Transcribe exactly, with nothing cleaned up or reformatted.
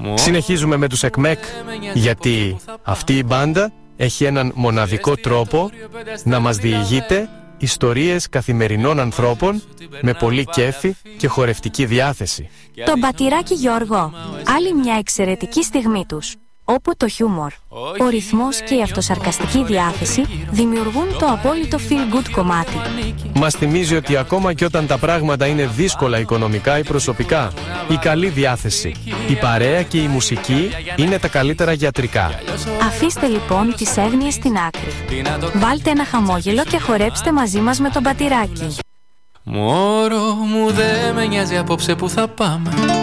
Συνεχίζουμε με τους ΕΚΜΕΚ, γιατί αυτή η μπάντα έχει έναν μοναδικό τρόπο να μας διηγείται ιστορίες καθημερινών ανθρώπων με πολύ κέφι και χορευτική διάθεση. Το Μπατηράκι Γιώργο, άλλη μια εξαιρετική στιγμή τους, όπου το χιούμορ, ο ρυθμός και η αυτοσαρκαστική διάθεση δημιουργούν το απόλυτο feel good κομμάτι. Μας θυμίζει ότι ακόμα και όταν τα πράγματα είναι δύσκολα οικονομικά ή προσωπικά, η καλή διάθεση, η παρέα και η μουσική είναι τα καλύτερα γιατρικά. Αφήστε λοιπόν τις έγνοιες στην άκρη. Βάλτε ένα χαμόγελο και χορέψτε μαζί μας με το Μπατηράκι. Μωρό μου, δε με νοιάζει απόψε που θα πάμε.